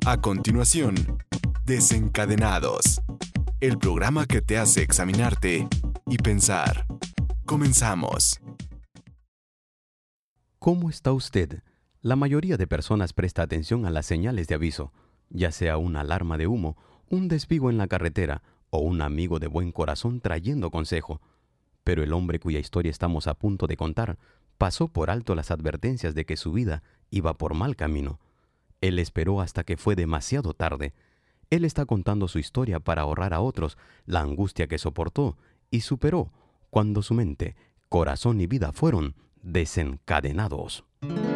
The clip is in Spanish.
A continuación, Desencadenados, el programa que te hace examinarte y pensar. Comenzamos. ¿Cómo está usted? La mayoría de personas presta atención a las señales de aviso, ya sea una alarma de humo, un desvío en la carretera o un amigo de buen corazón trayendo consejo. Pero el hombre cuya historia estamos a punto de contar pasó por alto las advertencias de que su vida iba por mal camino. Él esperó hasta que fue demasiado tarde. Él está contando su historia para ahorrar a otros la angustia que soportó y superó cuando su mente, corazón y vida fueron desencadenados.